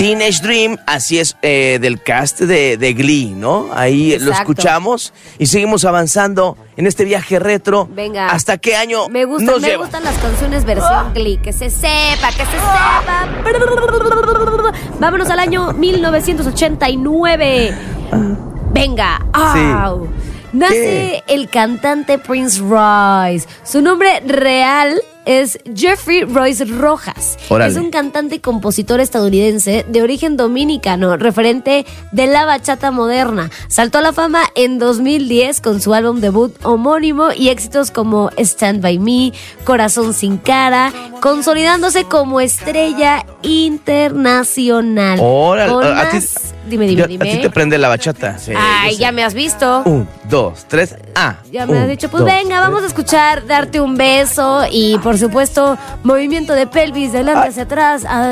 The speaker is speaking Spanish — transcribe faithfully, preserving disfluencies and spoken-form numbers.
Teenage Dream, así es, eh, del cast de, de Glee, ¿no? Ahí Exacto. lo escuchamos y seguimos avanzando en este viaje retro. Venga. ¿Hasta qué año Me gustan, nos me lleva? gustan las canciones versión Glee. Que se sepa, que se sepa. Vámonos al año mil novecientos ochenta y nueve. Venga. ¡Au! Nace ¿Qué? el cantante Prince Royce. Su nombre real es Jeffrey Royce Rojas. Órale. Es un cantante y compositor estadounidense de origen dominicano, referente de la bachata moderna. Saltó a la fama en dos mil diez con su álbum debut homónimo y éxitos como Stand By Me, Corazón Sin Cara, consolidándose como estrella internacional. Órale, Con a ti- más- Dime, dime, Ya, dime. A ti te prende la bachata. Sí, Ay, yo sé. ya me has visto. Un, dos, tres, ah. Ya me Un, has dicho, pues dos, venga, vamos a escuchar Darte un beso y por supuesto movimiento de pelvis de adelante hacia atrás.